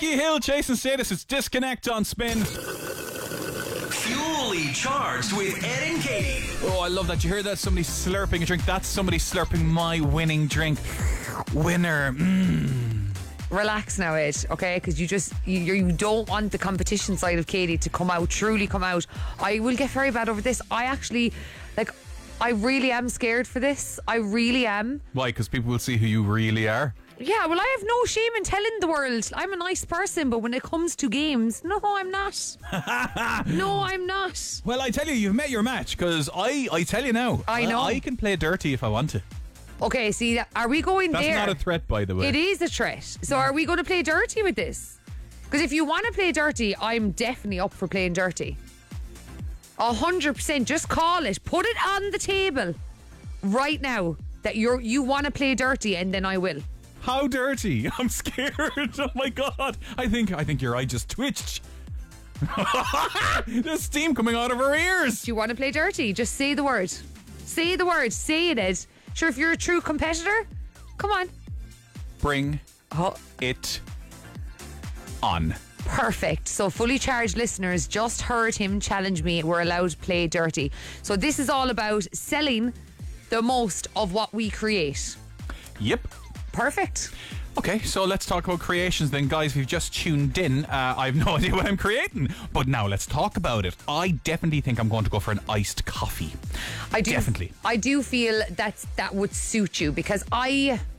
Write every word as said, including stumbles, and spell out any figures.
Becky Hill, Jason Status. It's Disconnect on Spin. Fully charged with Ed and Katie. Oh, I love that. You hear that? Somebody slurping a drink. That's somebody slurping my winning drink. Winner. Mmm. Relax now, Ed, okay? Because you just you, you don't want the competition side of Katie to come out, truly come out. I will get very bad over this. I actually, like, I really am scared for this. I really am. Why? Because people will see who you really are. Yeah, well, I have no shame in telling the world I'm a nice person, but when it comes to games, no, I'm not. No, I'm not. Well, I tell you, you've met your match, because I, I tell you now, I know. I can play dirty if I want to. Okay, see, are we going That's there? That's not a threat, by the way. It is a threat. So are we going to play dirty with this? Because if you want to play dirty, I'm definitely up for playing dirty. A hundred percent. Just call it. Put it on the table right now that you're you want to play dirty, and then I will. How dirty? I'm scared. Oh my God. I think I think your eye just twitched. There's steam coming out of her ears. Do you want to play dirty? Just say the word. Say the word. Say it, Ed. Sure, if you're a true competitor, come on. Bring oh. it on. Perfect. So fully charged listeners just heard him challenge me. We're allowed to play dirty. So this is all about selling the most of what we create. Yep. Perfect. Okay, so let's talk about creations then, guys. If you've just tuned in, uh, I have no idea what I'm creating, but now let's talk about it. I definitely think I'm going to go for an iced coffee. I do, definitely. I do feel that that would suit you, because I